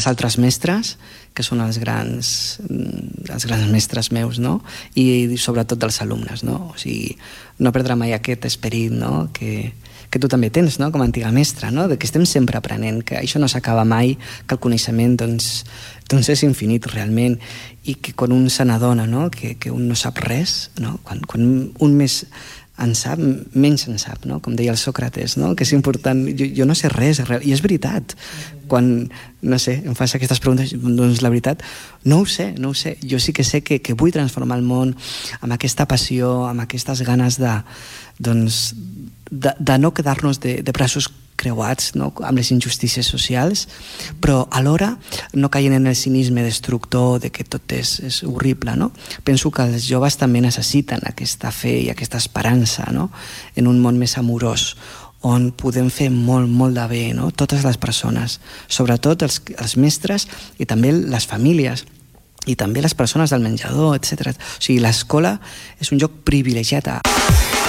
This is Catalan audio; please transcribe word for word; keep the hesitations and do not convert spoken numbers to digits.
els altres mestres, que són els grans, els grans mestres meus, no? I sobretot dels alumnes, no? O sigui, no perdre mai aquest esperit, no? Que, que tu també tens, no? Com a antiga mestra, no? De que estem sempre aprenent, que això no s'acaba mai, que el coneixement doncs, doncs és infinit realment, i que quan un se n'adona, no? que, que un no sap res, no? Quan, quan un més en sap, menys en sap, no? Com deia el Sòcrates, no? Que és important, jo, jo no sé res, i és veritat. Quan, no sé, em fas aquestes preguntes, doncs la veritat, no ho sé, no ho sé. Jo sí que sé que, que vull transformar el món amb aquesta passió, amb aquestes ganes de, doncs, de, de no quedar-nos de, de braços creuats, no? Amb les injustícies socials, però alhora no caient en el cinisme destructor de que tot és, és horrible, no? Penso que els joves també necessiten aquesta fe i aquesta esperança, no? En un món més amorós, on podem fer molt, molt de bé, no? Totes les persones, sobretot els, els mestres i també les famílies, i també les persones del menjador, etcètera. O sigui, l'escola és un lloc privilegiat a...